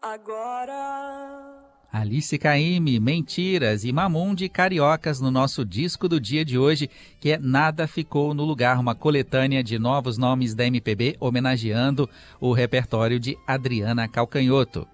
Agora... Alice Caymmi, Mentiras e Mamundi, Cariocas no nosso disco do dia de hoje, que é Nada Ficou no Lugar, uma coletânea de novos nomes da MPB homenageando o repertório de Adriana Calcanhoto.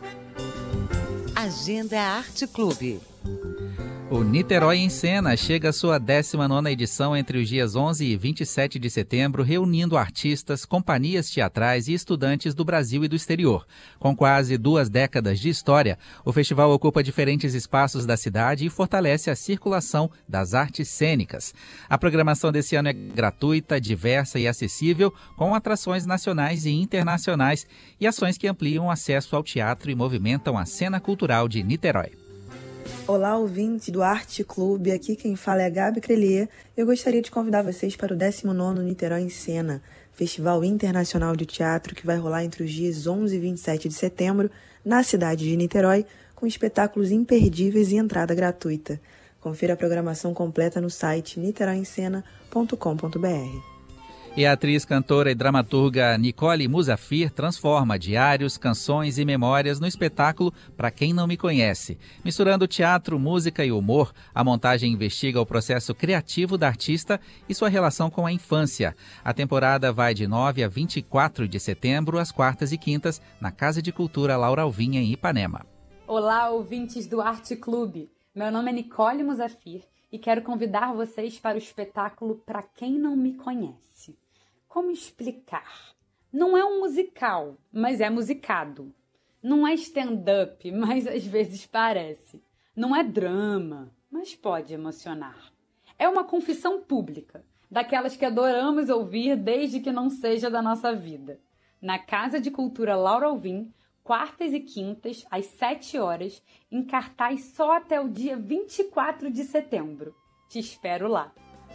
Agenda Arte Clube. O Niterói em Cena chega à sua 19ª edição entre os dias 11 e 27 de setembro, reunindo artistas, companhias teatrais e estudantes do Brasil e do exterior. Com quase 2 décadas de história, o festival ocupa diferentes espaços da cidade e fortalece a circulação das artes cênicas. A programação desse ano é gratuita, diversa e acessível, com atrações nacionais e internacionais e ações que ampliam o acesso ao teatro e movimentam a cena cultural de Niterói. Olá, ouvinte do Arte Clube, aqui quem fala é a Gabi Crelier. Eu gostaria de convidar vocês para o 19º Niterói em Cena, Festival Internacional de Teatro que vai rolar entre os dias 11 e 27 de setembro, na cidade de Niterói, com espetáculos imperdíveis e entrada gratuita. Confira a programação completa no site niteroiemcena.com.br. E a atriz, cantora e dramaturga Nicole Musafir transforma diários, canções e memórias no espetáculo Pra Quem Não Me Conhece. Misturando teatro, música e humor, a montagem investiga o processo criativo da artista e sua relação com a infância. A temporada vai de 9 a 24 de setembro, às quartas e quintas, na Casa de Cultura Laura Alvinha, em Ipanema. Olá, ouvintes do Arte Clube. Meu nome é Nicole Musafir e quero convidar vocês para o espetáculo Pra Quem Não Me Conhece. Como explicar? Não é um musical, mas é musicado. Não é stand-up, mas às vezes parece. Não é drama, mas pode emocionar. É uma confissão pública, daquelas que adoramos ouvir desde que não seja da nossa vida. Na Casa de Cultura Laura Alvim, quartas e quintas, às 7 horas, em cartaz só até o dia 24 de setembro. Te espero lá.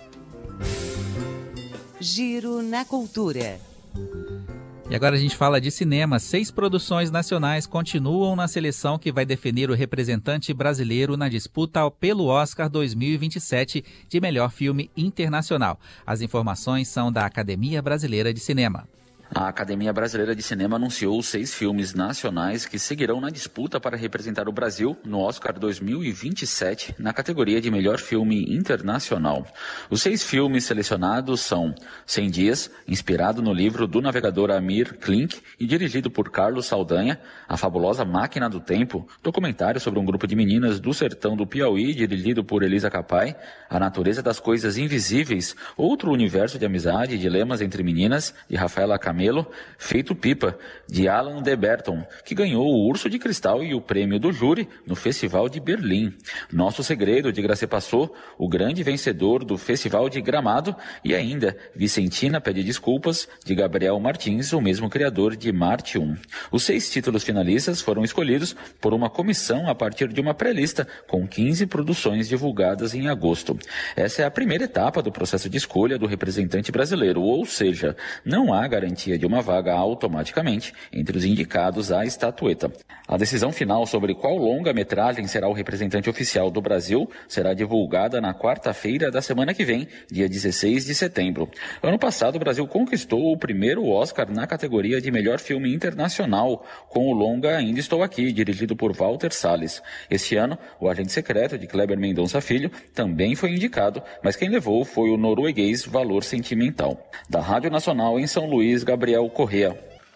Giro na Cultura. E agora a gente fala de cinema. 6 produções nacionais continuam na seleção que vai definir o representante brasileiro na disputa pelo Oscar 2027 de melhor filme internacional. As informações são da Academia Brasileira de Cinema. A Academia Brasileira de Cinema anunciou 6 filmes nacionais que seguirão na disputa para representar o Brasil no Oscar 2027 na categoria de melhor filme internacional. Os 6 filmes selecionados são 100 Dias, inspirado no livro do navegador Amir Klink e dirigido por Carlos Saldanha, A Fabulosa Máquina do Tempo, documentário sobre um grupo de meninas do sertão do Piauí, dirigido por Elisa Capai, A Natureza das Coisas Invisíveis, outro universo de amizade e dilemas entre meninas, de Rafaela Camelo, Feito Pipa, de Alan de Berton, que ganhou o Urso de Cristal e o prêmio do júri no Festival de Berlim. Nosso Segredo, de Gracê Passot, o grande vencedor do Festival de Gramado, e ainda Vicentina Pede Desculpas, de Gabriel Martins, o mesmo criador de Marte 1. Os 6 títulos finalistas foram escolhidos por uma comissão a partir de uma pré-lista com 15 produções divulgadas em agosto. Essa é a primeira etapa do processo de escolha do representante brasileiro, ou seja, não há garantia de uma vaga automaticamente entre os indicados à estatueta. A decisão final sobre qual longa-metragem será o representante oficial do Brasil será divulgada na quarta-feira da semana que vem, dia 16 de setembro. Ano passado, o Brasil conquistou o primeiro Oscar na categoria de melhor filme internacional, com o longa Ainda Estou Aqui, dirigido por Walter Salles. Este ano, O Agente Secreto, de Kleber Mendonça Filho, também foi indicado, mas quem levou foi o norueguês Valor Sentimental. Da Rádio Nacional em São Luís, Gabriel Correa.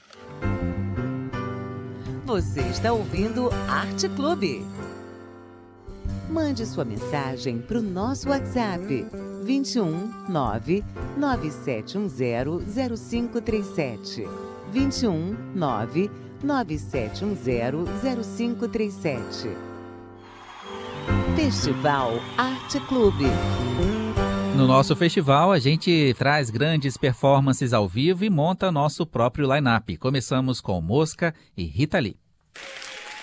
Você está ouvindo Arte Clube. Mande sua mensagem para o nosso WhatsApp 21 9 9710 0537. 21 9 9710 0537. Festival Arte Clube. No nosso festival, a gente traz grandes performances ao vivo e monta nosso próprio line-up. Começamos com Mosca e Rita Lee.